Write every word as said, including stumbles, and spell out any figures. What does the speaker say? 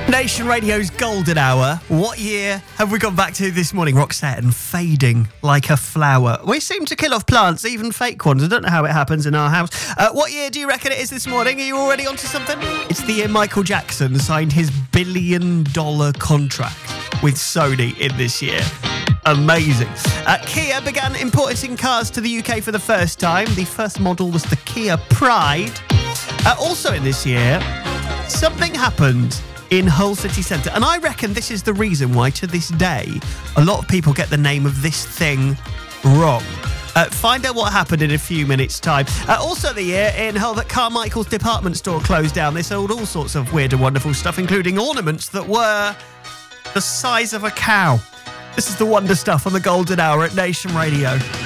Nation Radio's Golden Hour. What year have we gone back to this morning? Roxette and Fading Like a Flower. We seem to kill off plants, even fake ones. I don't know how it happens in our house. Uh, what year do you reckon it is this morning? Are you already onto something? It's the year Michael Jackson signed his billion dollar contract with Sony in this year. Amazing. Uh, Kia began importing cars to the U K for the first time. The first model was the Kia Pride. Uh, also in this year, something happened in Hull City Centre. And I reckon this is the reason why, to this day, a lot of people get the name of this thing wrong. Uh, find out what happened in a few minutes' time. Uh, also the year in Hull that Carmichael's department store closed down. They sold all sorts of weird and wonderful stuff, including ornaments that were the size of a cow. This is the Wonder Stuff on the Golden Hour at Nation Radio.